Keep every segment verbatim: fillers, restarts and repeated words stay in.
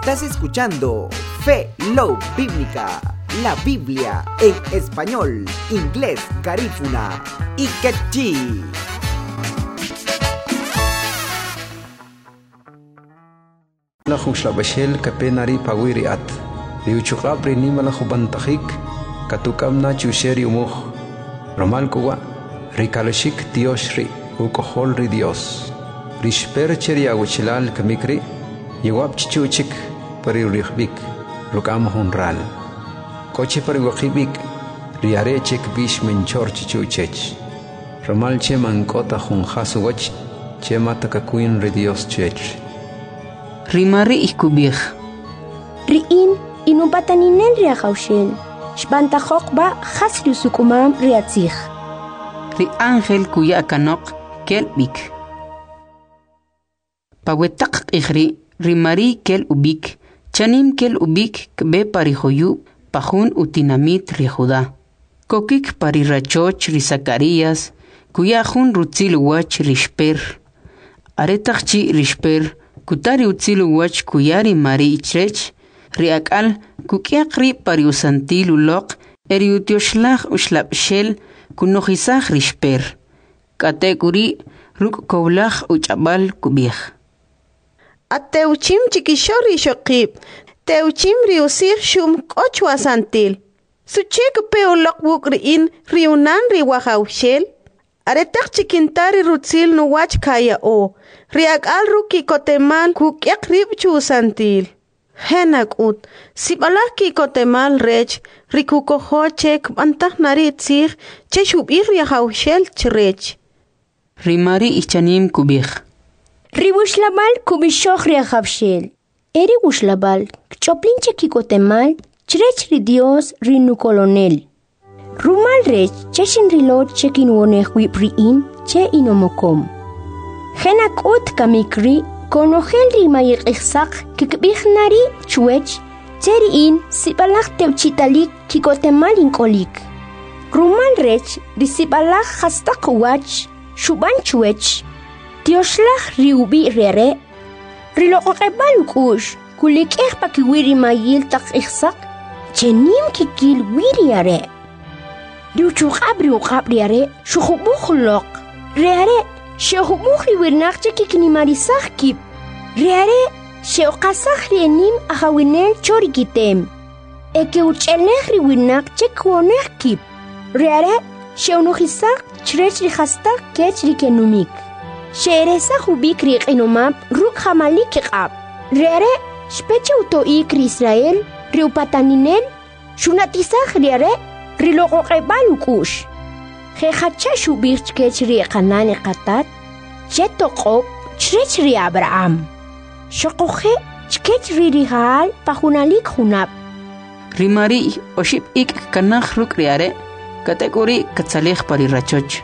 Estás escuchando Fe Love Bíblica, la Biblia en español, inglés, garífuna y quechí. La khusla bashel kapenari pawiri at liuchukab rini mala khubantakhik katukamna chusheri umuh romal kuwa rikalashik dioshri ukohol ri dios rishper cheri aguchilal kamikri yewab chichuchik pari rihbik rukam honral koche pari wakibik riare chek bish menchor chichuchech romal che mankota hunhasuwach che matakakuin ri dios chech Rimari ikubih. Riin inubataninen riakaushel. Shbantajokba hasri sukumam riatzich. Ri ángel kuya kanok kelbik. Pawetak ikhri rimari kel ubik. Chanim kel ubik kbe parihoyu pahun utinamit rihuda. Kokik pari rachoch ri Zacarías kuya hun rutzil wach rishper. Aretachchi rishper. Kutari utzilu wach kuyari mari ichrech, riakal kukiakri pariusantilu lok, eriutioshlag ushlapshel kunojisag rishper. Katekuri ruk koulag uchabal kubih. Ateuchim chikishori shokib, teuchim riusir shum kochwasantil. Suchek peolok wukriin riunan riwahaushel. Aretak chikintari rutzil no wach kaya o. Riak al ruki kotemal kukyak ribchu santil. Henak ut. Sibalak ki kotemal rech. Rikuko hochek bantah narit sir. Cheshub irya haushel chrech. Rimari ichanim kubih. Riwushlabal kubishok ria haushel. Eri wushlabal. Kchoplinche ki kotemal. Chrech ri dios rinu kolonel. Rumal rech cheshin rilot chekin woneh wipriin che inomokom. Henak ut kamikri konogel ri mayik ihsak kikbikhnari chuech teriin sibalak teuchitalik kikotemal inkolik. Rumal rech ri sibalak hastak wach shuban chuech tioshlag riubi rere rilokokebal ukush kulik eh pakiwiri mayil tak ihsak chenim kikil wiri are. Riuchuk abri ukabri are shukhubukhlok reare Shehubuk riwirnak cheki kinimarisach kip. Reare sheokasach rienim ahawinel chorikitem. Eke uchelech riwirnak chekwonek kip. Reare sheunochisak chrech rihastak kech rikenumik. Sheeresach ubik riqinomab ruk hamalik iqab. Reare shpeche utoik ri Israel riupataninel shunatisach reare riloqoqebal ukush. Hehacha shubir chkech ri kanani qatat chetokop chrech ri Abraham shokohe chkech ri rihal pahunalik hunap Rimari oship ik kanakh ruk riare kategori katsalekh pari rachoch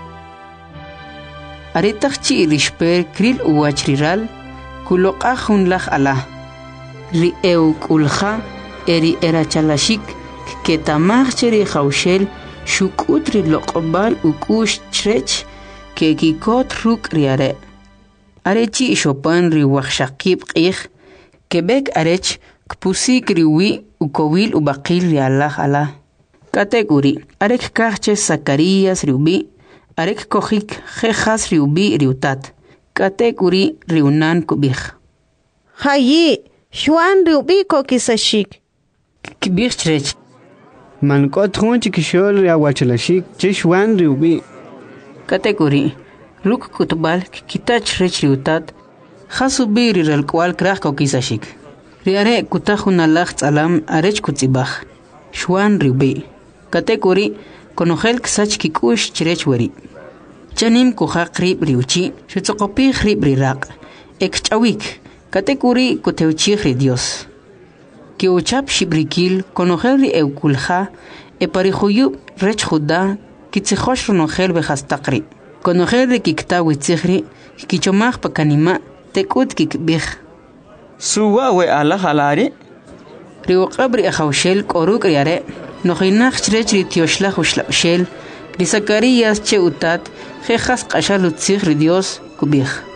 Aritachchi rishper kril uwach riral kuloqa hunlakh ala ri eu kulha eri erachalashik ketamach cheri khawshel Shukutri loqbal ukush chrech ke kikot ruk riare. Arechi shopan ri wakshakib qih kebek arech kpusik riwi ukowil ubaqil ri Allah ala. Kategori arek kahche Zacarías riubi arek kohik jejas riubi riutat. Kategori riunan kubih. Hayi, Juan riubi kokisashik. Kibih chrech. Mankot hun chikishol riawachalashik chishwan riubi. Kategori ruk kutbal kitach rech riutat khasubi rirel kwal krah kokisashik. Riare kutahuna lacht alam arech kutzibach. Shwan riubi. Kategori konogel ksach kikush chrech wari. Chanim kuhaq rib riuchi shutsokopi rib rirak. Ekchawik. Kategori kuteuchi ri Dios. Que uchap shibrikil konogel ri eukulha e parihuyub rech juda kitzihosh ronogel behastakri konogel ri kiktawi tzihri kichomach pakanima tekut kikbih suwa we ala halari ri uqabri ahawshel koruk riare nohinach chrech ri tioshlah ushlabshel ri Zacarías che utat jejas qashalu tzihri Dios kubih